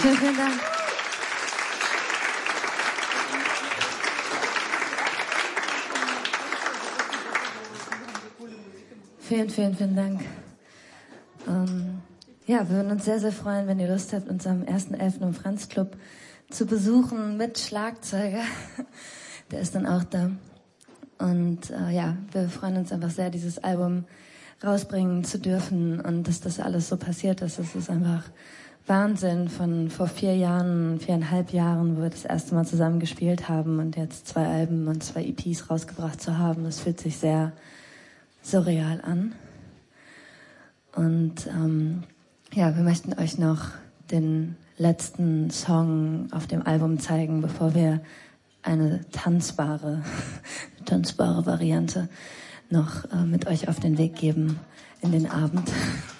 Vielen, vielen Dank. Vielen, vielen, vielen Dank. Ja, wir würden uns sehr, sehr freuen, wenn ihr Lust habt, uns am 1.11. im Franz Club zu besuchen mit Schlagzeuger. Der ist dann auch da. Und ja, wir freuen uns einfach sehr, dieses Album rausbringen zu dürfen und dass das alles so passiert ist. Es ist einfach Wahnsinn von vor 4,5 Jahren, wo wir das erste Mal zusammen gespielt haben und jetzt 2 Alben und 2 EPs rausgebracht zu haben. Das fühlt sich sehr surreal an. Und ja, wir möchten euch noch den letzten Song auf dem Album zeigen, bevor wir eine tanzbare Variante noch mit euch auf den Weg geben in den Abend.